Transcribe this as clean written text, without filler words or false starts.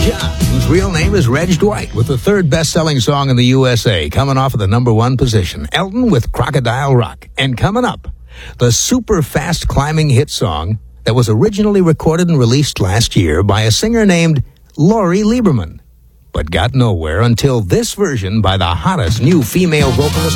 John, whose real name is Reg Dwight, with the third best-selling song in the USA, coming off of the number one position. Elton with Crocodile Rock. And coming up, the super fast climbing hit song that was originally recorded and released last year by a singer named Lori Lieberman, but got nowhere until this version by the hottest new female vocalist